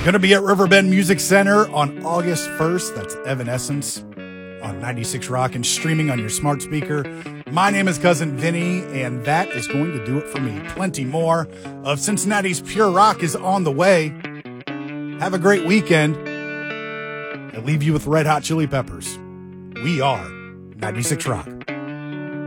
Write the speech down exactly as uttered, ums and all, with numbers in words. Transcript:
Going to be at Riverbend Music Center on August first. That's Evanescence on ninety-six Rock and streaming on your smart speaker. My name is Cousin Vinny, and that is going to do it for me. Plenty more of Cincinnati's Pure Rock is on the way. Have a great weekend. I leave you with Red Hot Chili Peppers. We are ninety-six Rock.